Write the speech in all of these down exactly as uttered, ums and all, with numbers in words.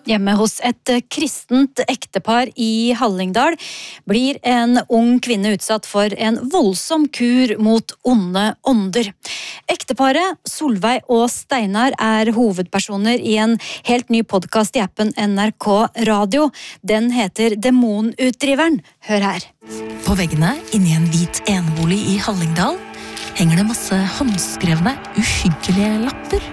Hjemme hos et kristent ektepar i Hallingdal blir en ung kvinne utsatt for en voldsom kur mot onde ånder. Ekteparet Solveig og Steinar er hovedpersoner i en helt ny podcast i appen N R K Radio. Den heter Demonutdriveren. Hør her. På veggene inne i en hvit enebolig i Hallingdal henger det masse håndskrevne, uhyggelige lapper.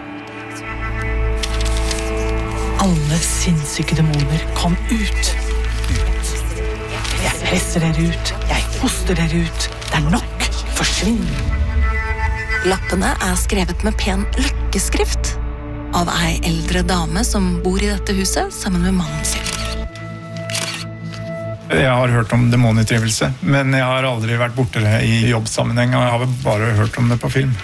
Alle sinnssyke demoner, kom ut. Ut. Jeg presser dere ut. Jeg hoster dere ut. Det er nok. Forsvinn. Lappene er skrevet med pen løkkeskrift av ei eldre dame som bor i dette huset sammen med mannen sin. Jeg har hørt om demonutdrivelse, men jeg har aldri vært borte i jobbsammenheng, og jeg har bare hørt om det på film.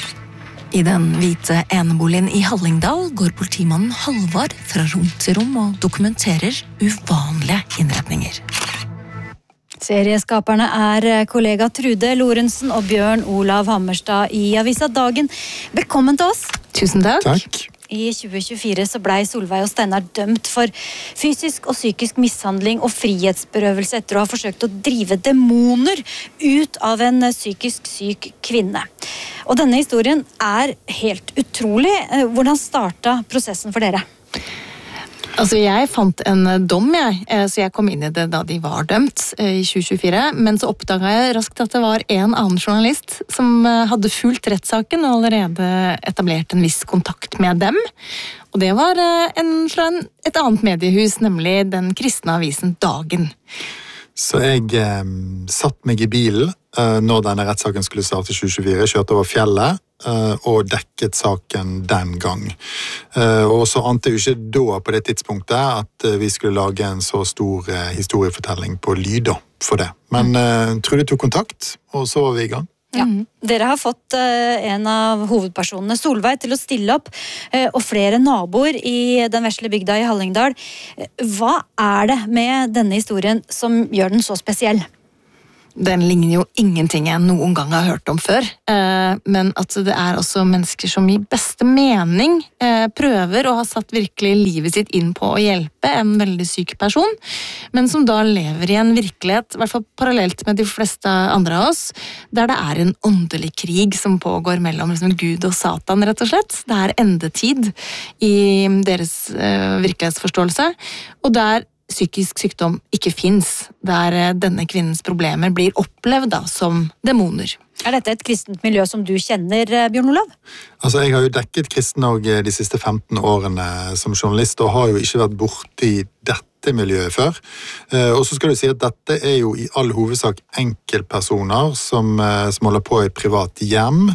I den hvite eneboligen i Hallingdal går politimannen Halvard fra rom til rom og dokumenterer uvanlige innretninger. Serieskaperne er kollega Trude Lorentzen og Bjørn Olav Hammerstad i Avisa Dagen. Velkommen til oss. Tusen takk. Takk. I tjue tjuefire så blei Solveig og Steinar dømt for fysisk og psykisk mishandling og frihetsberøvelse etter å ha forsøkt å drive demoner ut av en psykisk syk kvinne. Og denne historien er helt utrolig. Hvordan starta prosessen for dere? Altså, jeg fant en dom, jeg, så jeg kom inn i det da de var dømt i tjue tjuefire, men så oppdaget jeg raskt at det var en annen journalist som hadde fulgt rettssaken og allerede etablert en viss kontakt med dem. Og det var en fra en, et annet mediehus, nemlig den kristne avisen Dagen. Så jeg eh, satt meg i bilen eh, når denne rettssaken skulle starte i tjue tjuefire, kjørte over fjellet eh, og dekket saken den gang. Eh, og så ante jeg jo ikke da på det tidspunktet at eh, vi skulle lage en så stor eh, historiefortelling på lyd da, for det. Men eh, Trude tok kontakt, og så var vi i gang. Ja. Dere har fått uh, en av hovedpersonene, Solveig, til å stille opp, uh, og flere naboer i den vesle bygda i Hallingdal. Hva er det med denne historien som gjør den så spesiell? Den ligner jo ingenting jeg noen gang har hørt om før, men at det er også mennesker som i beste mening prøver og har satt virkelig livet sitt inn på å hjelpe en veldig syk person, men som da lever i en virkelighet, i hvert fall parallelt med de fleste andre av oss, der det er en åndelig krig som pågår mellom liksom, Gud og Satan, rett og slett. Det er endetid i deres virkelighetsforståelse, og der psykisk sykdom ikke finnes, der denne kvinnens problemer blir opplevd da, som demoner. Er dette et kristent miljø som du kjenner, Bjørn Olav? Altså, jeg har jo dekket kristne de siste femten årene som journalist, og har jo ikke vært borte i dette miljøet før. Og så skal du si at dette er jo i all hovedsak enkeltpersoner som, som holder på i et privat hjem,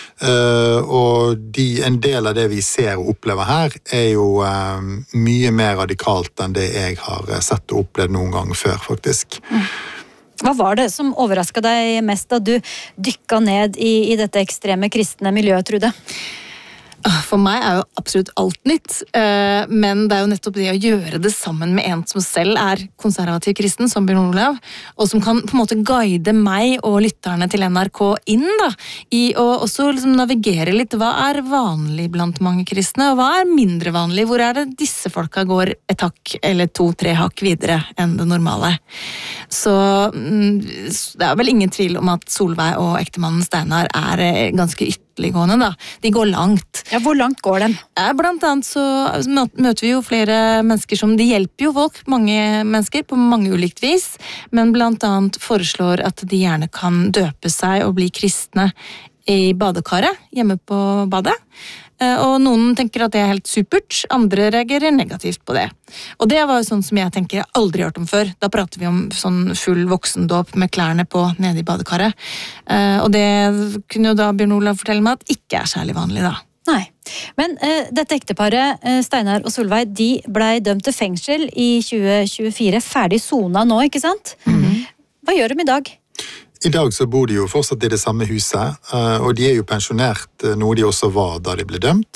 og de, en del av det vi ser og opplever her er jo mye mer radikalt enn det jeg har sett og opplevd noen gang før, faktisk. Mm. Hva var det som overrasket deg mest da du dykket ned i, i dette ekstreme kristne miljøet, Trude? For meg er jo absolutt alt nytt, men det er jo nettopp det å gjøre det sammen med en som selv er konservativ kristen, som Bjørn Olav, og som kan på en måte guide meg og lytterne til N R K inn da, i å også liksom navigere litt. Hva er vanlig blant mange kristne, og hva er mindre vanlig? Hvor er det disse folka går et hakk eller to-tre hakk videre enn det normale? Så det er vel ingen tvil om at Solveig og ektemannen Steinar er ganske ytterliggående da. De går langt. Ja, hvor langt går de? Blant annet så møter vi jo flere mennesker som, de hjelper jo folk, mange mennesker, på mange ulikt vis, men blant annet foreslår at de gjerne kan døpe seg og bli kristne i badekaret, hjemme på badet. Og noen tenker at det er helt supert, andre reagerer negativt på det. Og det var jo sånn som jeg tenker jeg aldri hørt om før. Da prater vi om sånn full voksendåp med klærne på nede i badekaret. Og det kunne jo da Bjørn Olav fortelle meg at ikke er særlig vanlig da. Nei, men uh, dette ekteparet, uh, Steinar og Solveig, de ble dømt til fengsel i tjue tjuefire, ferdig sona nå, ikke sant? Mm-hmm. Hva gjør de i dag? I dag så bor de jo fortsatt i det samme huset, og de er jo pensjonert, noe de også var da de ble dømt.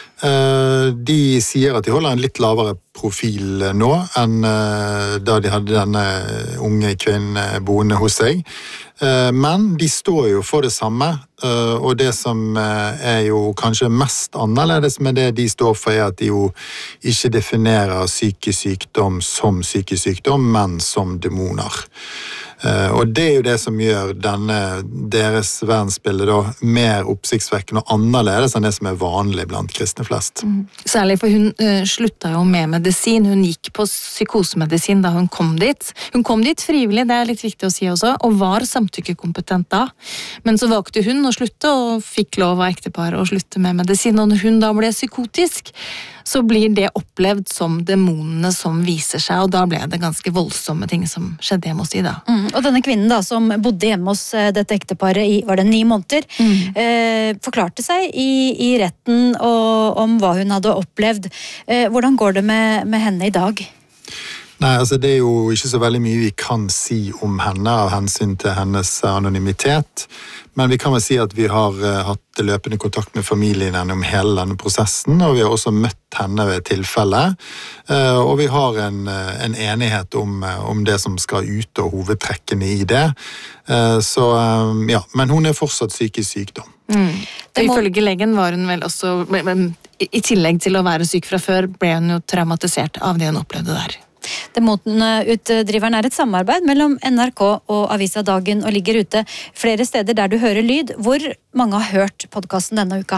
De sier at de holder en litt lavere profil nå enn da de hadde denne unge kvinnen boende hos seg. Men de står jo for det samme, og det som er jo kanskje mest annerledes med det de står for, er at de jo ikke definerer psykisk sykdom som psykisk sykdom, men som demoner. Og det er jo det som gjør denne, deres verdensbilde da, mer oppsiktsvekkende og annerledes enn det som er vanlig blant kristne flest. Mm. Særlig for hun uh, slutta jo med medisin, hun gikk på psykosemedisin da hun kom dit. Hun kom dit frivillig, det er litt viktig å si også, og var samtykkekompetent da. Men så valgte hun å slutte og fikk lov av ekteparet å slutte med medisin, og når hun da ble psykotisk, så blir det opplevd som demonene som viser seg, og da ble det ganske voldsomme ting som skjedde hjemme hos de da. Mm, og denne kvinnen da, som bodde hjemme hos dette ekteparet i, var det ni måneder, mm. eh, forklarte seg i, i retten og, om hva hun hadde opplevd. Eh, hvordan går det med, med henne i dag? Nei, altså det er jo ikke så veldig mye vi kan si om henne av hensyn til hennes anonymitet, men vi kan vel si at vi har uh, hatt løpende kontakt med familien gjennom hele denne prosessen, og vi har også møtt henne ved tilfelle, uh, og vi har en, uh, en enighet om, uh, om det som skal ut og hovedtrekkene i det. Uh, så uh, ja, men hun er fortsatt psykisk sykdom. Mm. Må... Ifølge legen var hun vel også, men, i tillegg til å være syk fra før, ble hun jo traumatisert av det hun opplevde der. Demonutdriveren er et samarbeid mellom N R K og Avisa Dagen og ligger ute flere steder der du hører lyd. Hvor mange har hørt podcasten denne uka?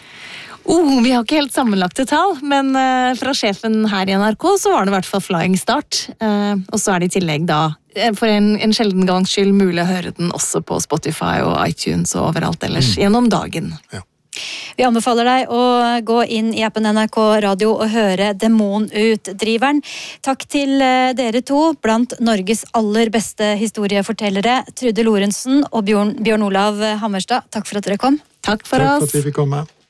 Oh, vi har ikke helt sammenlagte tall, men uh, fra sjefen her i N R K så var det i hvert fall flying start. Uh, og så er det i tillegg da, for en, en sjelden gangs skyld, mulig å høre den også på Spotify og iTunes og overalt ellers mm. gjennom dagen. Ja. Vi anbefaler deg å gå inn i appen N R K Radio og høre Demonutdriveren. Takk til dere to, blant Norges aller beste historiefortellere, Trude Lorentzen og Bjørn, Bjørn Olav Hammerstad. Takk for at dere kom. Takk for Takk oss. for at vi fikk komme.